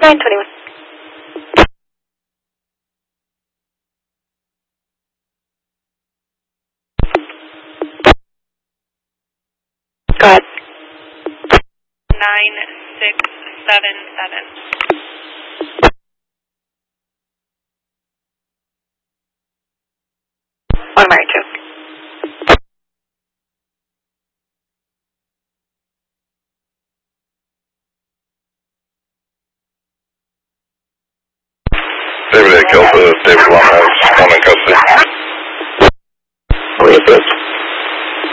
921. Go ahead. 9677. One Mary 2. David A. Kelsa, David Long has one in custody.